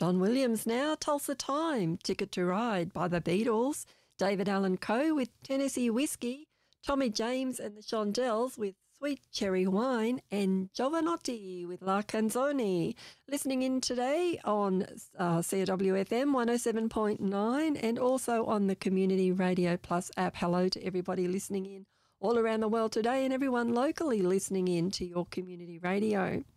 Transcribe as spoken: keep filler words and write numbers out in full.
Don Williams now, Tulsa Time, Ticket to Ride by the Beatles, David Allan Coe with Tennessee Whiskey, Tommy James and the Shondells with Sweet Cherry Wine, and Giovanotti with La Canzone. Listening in today on uh, C O W F M one oh seven point nine and also on the Community Radio Plus app. Hello to everybody listening in all around the world today and everyone locally listening in to your community radio.